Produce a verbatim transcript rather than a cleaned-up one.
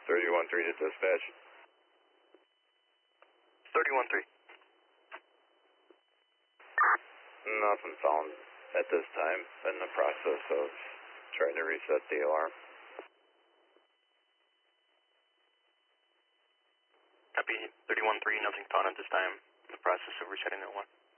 thirty-one three to dispatch. thirty-one three. Nothing found at this time. In the process of trying to reset the alarm. Copy thirty-one three, nothing found at this time. In the process of resetting the alarm.